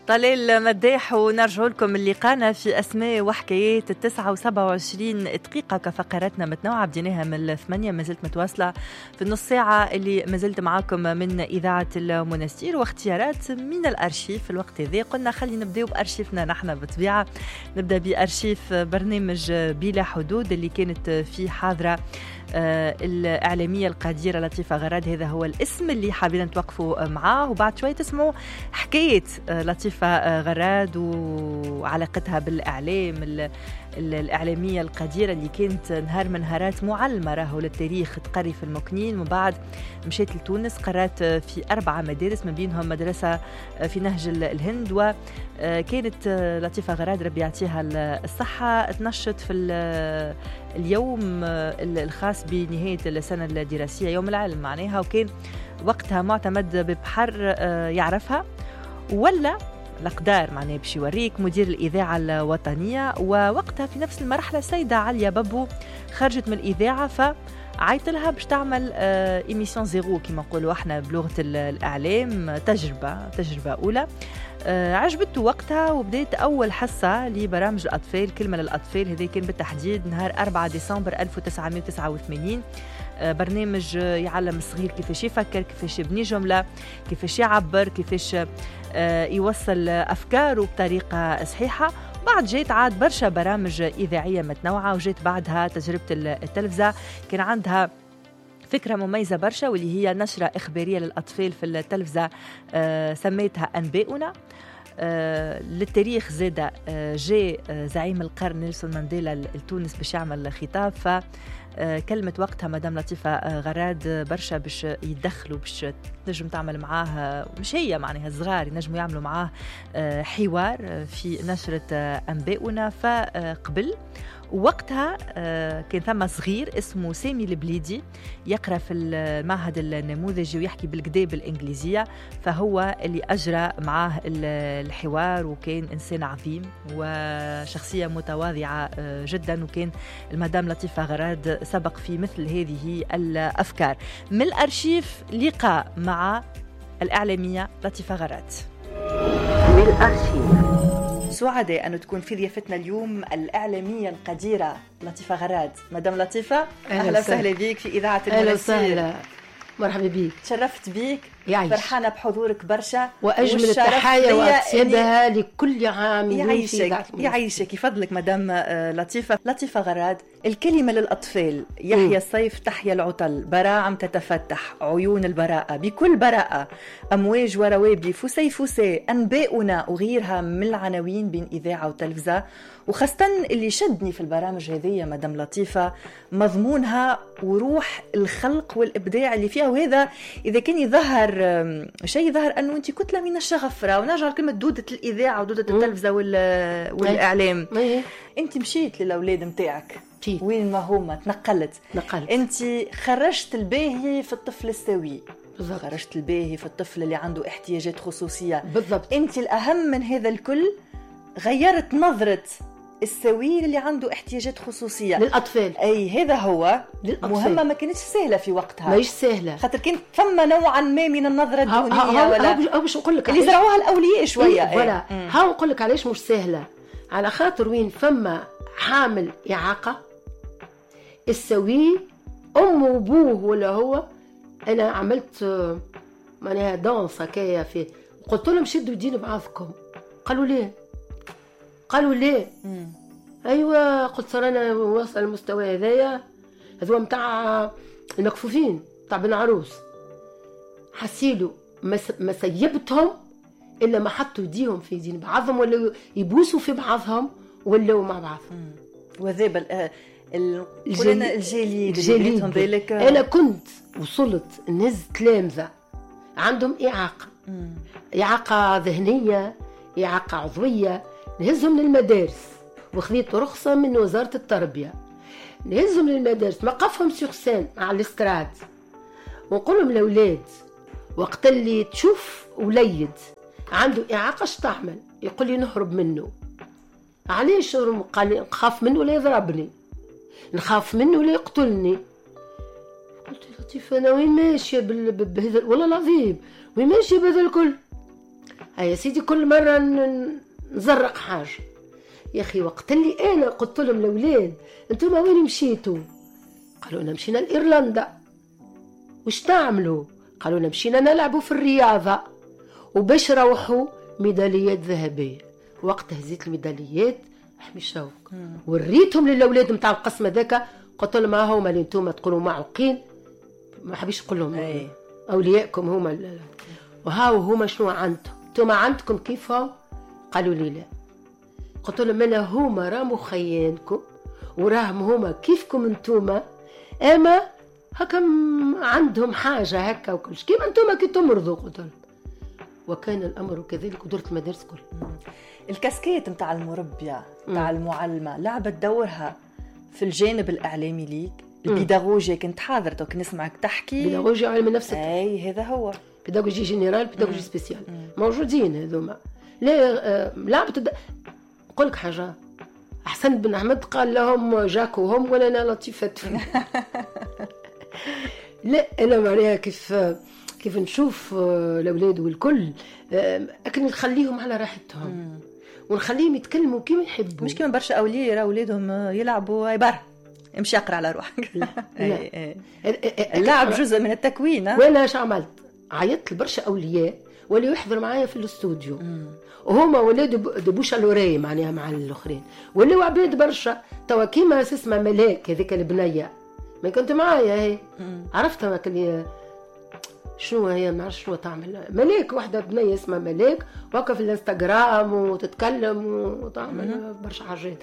طليل مداح، ونرجع لكم اللي قانا في أسماء وحكايات 29 دقيقة كفقراتنا متنوعة. بديناها من 8، ما زلت متواصلة في النص ساعة اللي ما زلت معاكم من إذاعة المنستير، واختيارات من الأرشيف. في الوقت هذا قلنا خلي نبدأ بأرشيفنا نحن بطبيعة. نبدأ بأرشيف برنامج بلا حدود اللي كانت فيه حاضرة الإعلامية القديرة لطيفة غراد. هذا هو الاسم اللي حابين نتوقفوا معاه، وبعد شوي تسمعوا حكاية لطيفة غراد وعلاقتها بالإعلام، الإعلامية القديرة اللي كانت نهار من نهارات معلمة راهو للتاريخ، تقري في المكنين، ومن بعد مشيت لتونس، قرأت في 4 مدارس من بينهم مدرسة في نهج الهند. وكانت لطيفة غراد ربي يعطيها الصحة تنشط في اليوم الخاص بنهاية السنة الدراسية، يوم العلم معناها، وكان وقتها معتمد ببحر يعرفها ولا الأقدار معناه باش يوريك مدير الإذاعة الوطنية. ووقتها في نفس المرحلة السيدة عليا بابو خرجت من الإذاعة، فعيط لها باش تعمل إيميسيون زيرو كما نقولوا احنا بلغة الإعلام، تجربة أولى. عجبته وقتها، وبدأت أول حصة لبرامج الأطفال، كلمة للأطفال. هذا كان بالتحديد نهار 4 ديسمبر 1989. برنامج يعلم الصغير كيفاش يفكر، كيفاش يبني جملة، كيفاش يعبر، كيفاش يوصل أفكاره بطريقة صحيحة. بعد جيت عاد برشا برامج إذاعية متنوعة، وجيت بعدها تجربة التلفزة. كان عندها فكرة مميزة برشا، واللي هي نشرة إخبارية للأطفال في التلفزة، سميتها أنباؤنا. للتاريخ زادة جاء زعيم القرن نيلسون مانديلا لتونس باش يعمل خطاب، كلمة وقتها مدام لطيفة غراد برشا باش يتدخلوا، باش تنجم تعمل معاه، مش هي معناها الصغار ينجموا يعملوا معاه حوار في نشرة أنباؤنا. فقبل وقتها كان ثم صغير اسمه سامي البليدي يقرأ في المعهد النموذجي ويحكي بالكدا بالإنجليزية، فهو اللي أجرى معاه الحوار، وكان إنسان عظيم وشخصية متواضعة جدا. وكان المدام لطيفة غراد سبق في مثل هذه الأفكار. من الأرشيف لقاء مع الإعلامية لطيفة غراد. من الأرشيف سعداء أن تكون في ضيافتنا اليوم الإعلامية القديرة لطيفة غراد. مدام لطيفة، أهلا وسهلا بك في إذاعة المنستير. أهلا وسهلا، مرحبا بك، تشرفت بيك، فرحانة بحضورك برشا، وأجمل التحية وأطيبها لكل عام. يعيشك يفضلك مدام لطيفة غراد. الكلمة للأطفال: يحيى الصيف، تحيا العطل، براعم تتفتح، عيون البراءة بكل براءة، أمواج وروابي، فسي أنباؤنا، وغيرها من العناوين بين إذاعة وتلفزة. وخاصة اللي شدني في البرامج هذه مدام لطيفة مضمونها وروح الخلق والإبداع اللي فيها. وهذا إذا كان يظهر شيء، يظهر أنه أنت كتلة من الشغف، ونرجع لكلمة دودة الإذاعة ودودة التلفزة والإعلام. أنت مشيت للأولاد متاعك وين ما هما، تنقلت. أنت خرجت الباهي في الطفل السوي، خرجت الباهي في الطفل اللي عنده احتياجات خصوصية. بالضبط. أنت الأهم من هذا الكل، غيرت نظرة السوي اللي عنده احتياجات خصوصية للأطفال. أي هذا هو للأطفال. مهمة ما كانتش سهلة في وقتها، ماهيش سهلة، خاطر كان ثم نوعا ما من النظرة الدونية ولا باش نقول لك اللي زرعوها الأولياء شوية. ولا ها نقول لك علاش مش سهلة، على خاطر وين فما حامل إعاقة السوي أمه وأبوه ولا هو. أنا عملت معناها دانس هكايا في، قلت لهم شدوا دين بعضكم، قالوا ليه ايوه. قلت صار انا وصل المستوى هذايا، هذو متاع المكفوفين تاع بن عروس، حسيلو ما سيبتهم الا ما حطوا ايديهم في دين بعضهم، ولا يبوسوا في بعضهم، ولاو مع بعض. وذاب الجليد ذلك. انا كنت وصلت نهز تلامذه عندهم اعاقه ذهنيه، اعاقه عضويه، نهزهم للمدارس، وخذيت رخصة من وزارة التربية، نهزهم للمدارس، نوقفهم سوغ سين على الاستراد، ونقول لهم الأولاد وقت اللي تشوف وليد عنده إعاقة اش تعمل؟ يقول لي نهرب منه. علاش؟ قال نخاف منه لا يضربني، نخاف منه لا يقتلني. قلت لطيف أنا وين ماشية بهذا، والله العظيم وين ماشية بهذا الكل؟ يا سيدي كل مرة نزرق حاجة. يا أخي وقت اللي أنا قلت لهم الأولاد أنتم وين مشيتوا؟ قالوا لنا مشينا لإيرلندا. وش تعملوا؟ قالوا لنا مشينا نلعبوا في الرياضة وباش روحوا ميداليات ذهبية. وقت هزيت الميداليات أحمي شوق وريتهم للأولاد متاع القسم هذاك، قلت لهم هما اللي انتم تقولوا معوقين، ما حبيش نقول لهم أولياءكم هما وهاو هما شنو عندهم، انتم عندكم كيفهم؟ قالوا لي لا. قلت لهم انا هما راهم خيانكم وراهم هما كيفكم انتم، اما هكا عندهم حاجه هكا وكلش كيما انتم كي تمرضوا. قلت لهم وكان الامر كذلك ودرت المدارس كل. الكاسكيت نتاع المربيه نتاع المعلمه لعبت دورها في الجانب الاعلامي ليك، البيداغوجيا. كنت حاضرته كنت نسمعك تحكي بيداغوجيا علم النفس. اي هذا هو بيداغوجي جينيرال بيداغوجي سبيسيال موجودين هذوما. لا لعبة نقول لك حاجة، أحسن بن أحمد قال لهم جاكوهم ولا أنا لطيفة. لا أنا معناها كيف نشوف الأولاد والكل أكن نخليهم على راحتهم ونخليهم يتكلموا كيما يحبوا، مش كيما برشا أولياء يرى أولادهم يلعبوا برا امشي اقرا على روحك. لا. اللعب جزء من التكوين. وانا اش عملت؟ عيطت لبرشا اولياء واللي يحضر معايا في الاستوديو وهما ولاد دبوش الوراي معناها مع الاخرين ولاو عباد برشا. توا كيما اسمها ملاك هذيك البنيه ما كنت معايا هي عرفتها ما كان شنو هي ما نعرفش شنو تعمل. ملاك واحده بنيه اسمها ملاك وهكا في الانستغرام وتتكلم وتعمل برشا حاجات.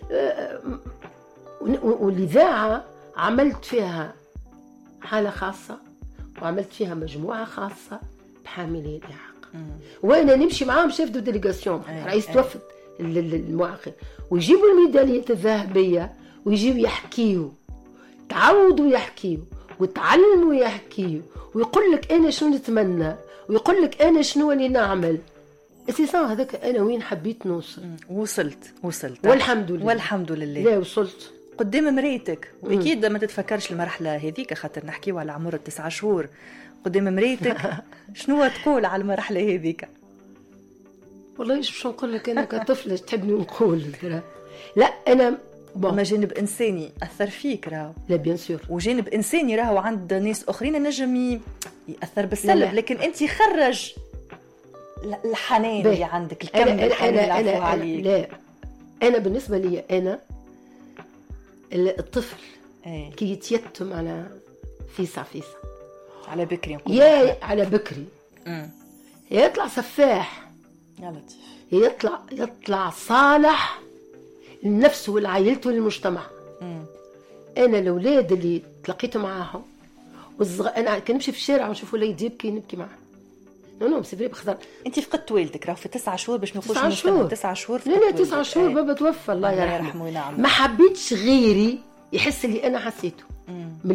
والاذاعه عملت فيها حاله خاصه وعملت فيها مجموعه خاصه بحاملي الاعاقه وانا نمشي معاهم شيف دو ديليغاسيون رئيس توفد المعاقين ويجيبوا الميداليات الذهبيه ويجيبوا يحكيوا تعودوا يحكيوا وتعلموا يحكيوا ويقول لك انا شنو نتمنى ويقول لك انا شنو اللي نعمل. اساسا هذاك انا وين حبيت نوصل. وصلت والحمد لله لا وصلت قدام مريتك. واكيد ما تتفكرش المرحله هذيك خاطر نحكيو على عمر 9 شهور قدام مريتك. شنو تقول على المرحله هذيك؟ والله ايش باش نقول لك انا كطفله تحبني نقول لا انا ما جانب انساني اثر فيك راهو. لا بيان سور وجانب انساني راهو عند ناس اخرين نجم ياثر بالسلب. لا. لكن انت خرج الحنان اللي عندك الكم الحنان اللي عفوا عليك. لا انا بالنسبه لي انا الطفل كي يتيتم على فيسع على بكري نقول يا على بكري يطلع سفاح يا لطيف يطلع صالح لنفسه ولعائلته وللمجتمع. انا الاولاد اللي تلقيت معاهم انا كان نمشي في الشارع ونشوف وليد يبكي نبكي معاه. نو سيفري بخضر. انت فقدت والدك راه في 9 شهور باش ما نقولش 9 شهور. لا 9 شهور بابا توفى الله يرحمه وينعم. ما حبيتش غيري يحس اللي انا حسيته من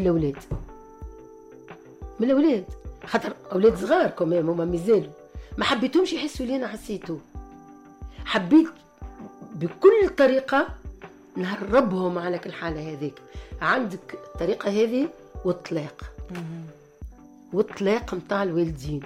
الاولاد خاطر اولاد صغار كمان هما مازالوا ما حبيتهمش يحسوا اللي انا حسيته. حبيت بكل طريقه نهربهم على الحاله هذيك. عندك الطريقه هذه والطلاق نتاع الوالدين.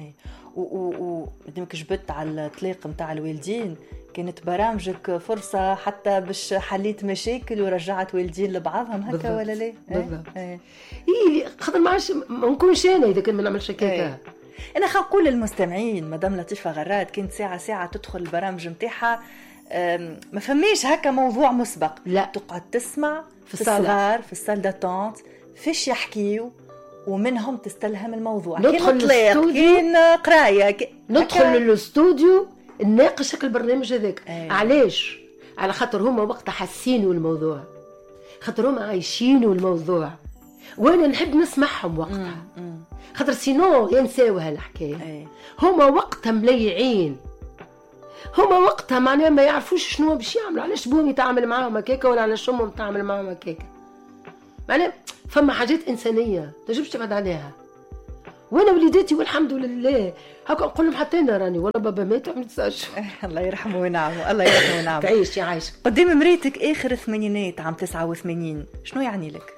ودمك جبت على الطلاق نتاع الوالدين كانت برامجك فرصه حتى باش حليت مشاكل ورجعت والدين لبعضهم هكا ولا لا؟ بالضبط. خاطر ما نكونش انا اذا كان ما نعملش هكاك. انا خنقول للمستمعين مدام لطيفه غراد كانت ساعه تدخل البرامج نتاعها ما فماش هكا موضوع مسبق. لا تقعد تسمع في الصغار في السال داتونت فيش يحكيو ومنهم تستلهم الموضوع. ندخل كاين قرايه ندخل للاستوديو نناقش البرنامج هذاك. علاش؟ على خاطر هما وقتها حاسينوا الموضوع خاطر هما عايشينوا الموضوع وانا نحب نسمعهم وقتها خاطر سينو ينساو هالحكايه. هما وقتها مليعين هما وقتها معناها ما يعرفوش شنو باش يعملوا. علاش بوهم يتعامل معاهم هكاكا ولا علاش امهم تتعامل معاهم هكاكا. معناها فما حاجات انسانيه تجبش تبعد عليها. وانا وليداتي والحمد لله هكا نقول لهم حتى انا راني ولا بابا مات عملت 9 شهور. الله يرحمه وينعمه. الله يرحمه وينعمه. تعيش يا عايشه. قدام مريتك اخر الثمانينات عام 89 شنو يعني لك؟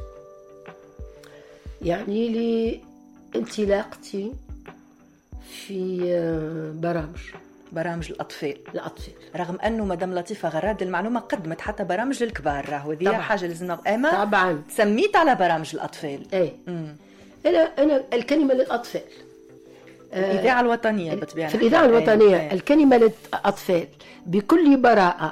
يعني لي انطلاقتي في برامج برامج الأطفال. رغم أنه مدام لطيفة غراد المعلومة قدمت حتى برامج للكبار، راهو هذه حاجة لازم نقامها. طبعا سميت على برامج الأطفال. أنا الكلمة للأطفال الإذاعة الوطنية بطبيعة في الإذاعة الوطنية الكلمة للأطفال بكل براءة.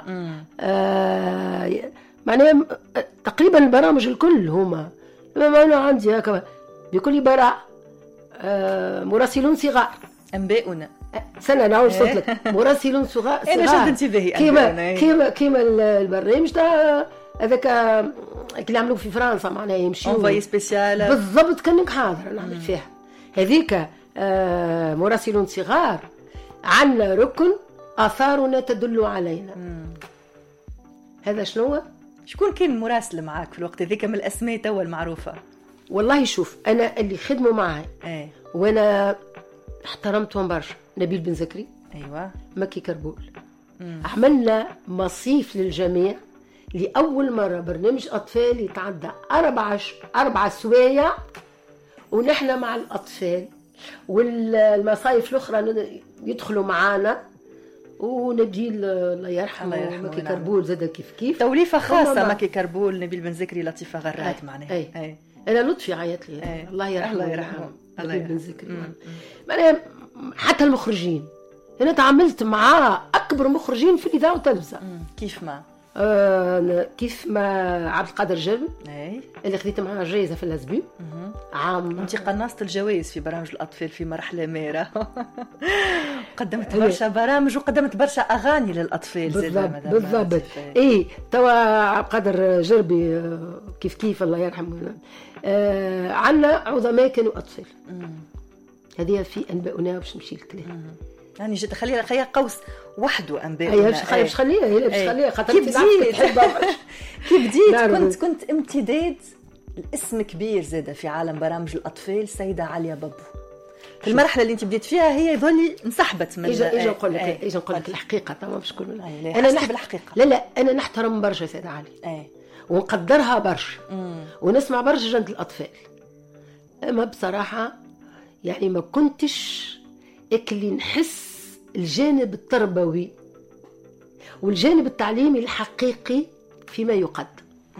معناها تقريبا البرامج الكل هما أنا عندي هكذا بكل براءة. مراسلون صغار أنباؤنا سنة نعود صوتلك مراسلون صغار أنا شد انتباهي كيما البرنامج تاع هذاك اللي عملوه في فرنسا معناها يمشيو انفاي سبيسيال بالضبط كانك حاضر نعمل فيها هذيك. مراسلون صغار عنا ركن آثارنا تدل علينا. هذا شنو؟ شكون كان مراسل معاك في الوقت هذيك من الأسماء توا المعروفة؟ والله شوف أنا اللي خدموا معي وأنا احترمتهم برشا. نبيل بن زكري، أيوة، مكي كربول. عملنا مصيف للجميع لأول مرة برنامج أطفال يتعدى 4 سوايع ونحن مع الأطفال، والمصايف الأخرى يدخلوا معانا. ونبيل الله يرحمه مكي كربول زاد كيف توليفة خاصة. مكي كربول، نبيل بن زكري، لطيفة غراد معناها. أنا لطفي عيط لي الله يرحمه نبيل بن زكري. معناها حتى المخرجين أنا تعاملت مع أكبر مخرجين في الإذاعة والتلفزة. كيف ما عبد القادر جابر اللي خديت معاه جائزة في الأسبوع عام. انت قناصة الجوائز في برامج الأطفال في مرحلة ميرة. قدمت برشا برامج وقدمت برشا أغاني للأطفال. بالضبط. توا عبد القادر جربي كيف الله يرحمه. عنا عظماء كانوا أطفال. هذه في أنباؤنا باش نمشي لك يعني جد خليها قوس وحده أنباؤنا. باش خليها خاطر كيف بديت كنت امتداد الاسم كبير زاده في عالم برامج الأطفال. سيدة عليا بابو في المرحلة اللي انت بديت فيها هي يظل انسحبت من إجا نقول لك الحقيقة طبعا مش كل أنا نحب الحقيقة. لا أنا نحترم برشا سيدة علي ونقدرها برشا ونسمع برشا جنة الأطفال. أما بصراحة يعني ما كنتش اللي نحس الجانب التربوي والجانب التعليمي الحقيقي فيما يقدم.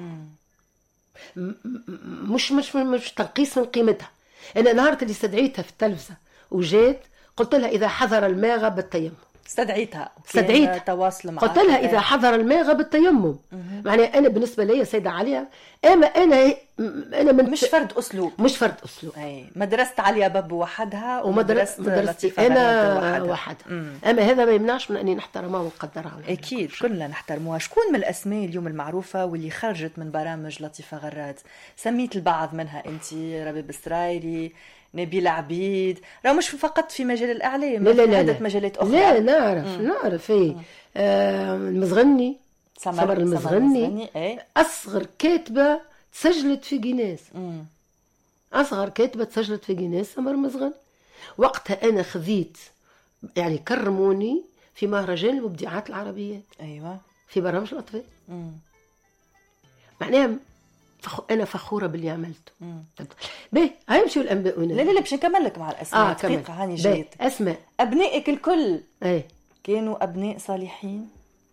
مش تنقيص من قيمتها. أنا نهارت اللي استدعيتها في التلفزة وجيت قلت لها إذا حضر الماء غاب التيمم. استدعيتها تواصل معها. قلت لها إذا حضر الماء غاب التيمم. معناها أنا بالنسبة لي سيدة عليا أنا مش فرد أسلوب. مدرسة عليا بابو وحدها ومدرسة لطيفة أنا وحدها. أما هذا ما يمنعش من أني نحترمها ونقدرها. أكيد كلنا نحترموها. شكون من الأسماء اليوم المعروفة واللي خرجت من برامج لطيفة غراد؟ سميت البعض منها أنت، ربيب السرايري، نبيل عبيد. راه مش فقط في مجال الإعلام، لا عدة مجالات أخرى. لا نعرف المزغني، سمر المزغني. أصغر كاتبة تسجلت في جينيس. أصغر كاتبة تسجلت في جينيس سمر المزغني. وقتها أنا خذيت يعني كرموني في مهرجان المبدعات العربيات. أيوة، في برامج الأطفال. معناها أنا فخورة باللي عملته. باهي هاي مشيو الأنباء. لا باش نكمل لك مع الأسماء. دقيقة هاني جيت. أسماء أبنائك الكل كانوا أبناء صالحين؟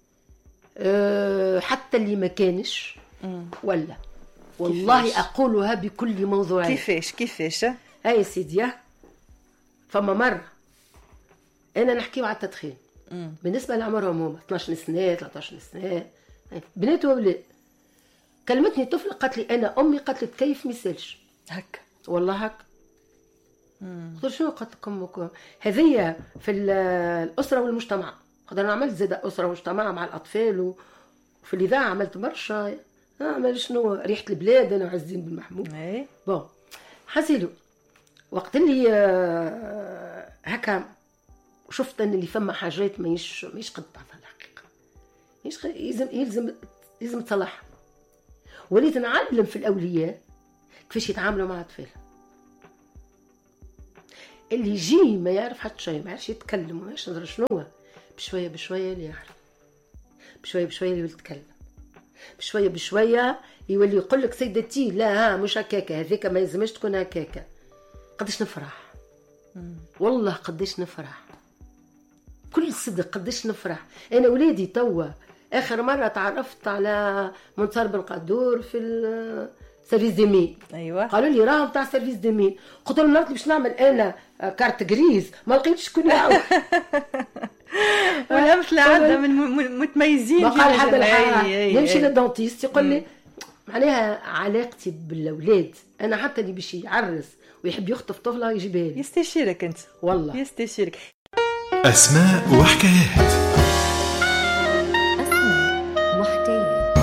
حتى اللي ما كانش ولا والله أقولها بكل موضوعية. كيفاش هاي سيدي. فما مرة أنا نحكيو على التدخين بالنسبة لعمرهم هما 12 سنة 13 سنة بنات وولاد. كلمتني طفل قالت لي أنا أمي قالت لي كيف ميسالش هكا والله هكا. قلت شنو قالت لكم هذية في الأسرة والمجتمع. قدرنا عملت زاد أسرة ومجتمع مع الأطفال وفي الإذاعة عملت برشا. عمل شنو ريحة البلاد أنا وعزين بن محمود. بون حسيلو وقت اللي هكا شفت أن اللي فما حاجات مايش قد بعضها الحقيقة. يلزم تصلح. وليت نعلم في الأولياء كيفاش يتعاملوا مع أطفال. اللي يجي ما يعرف حتى شيء، ما يعرفش يتكلم وما يعرفش ندري شنو، بشوية اللي يعرف، بشوية اللي يتكلم، بشوية يولي يقول لك سيدتي لا مش هكاكا، هذيك ما يلزمش تكون هكاكا. قديش نفرح والله، قديش نفرح. كل الصدق قديش نفرح. انا ولادي توا اخر مره تعرفت على منتصر بن قدور في سيرفيس دي مين. ايوه قالوا لي راهم تاع سيرفيس دي مين. قلت لهم نطلب باش نعمل انا كارت جريز، ما لقيتش شكون يعاود. والامثله عندنا من متميزين. ما قال حد نمشي للدونتيست يقول لي معناها علاقتي بالاولاد انا حتى اللي باش يعرس ويحب يخطف طفله يجيبها لي يستشيرك انت والله يستشيرك. أسماء وحكايات.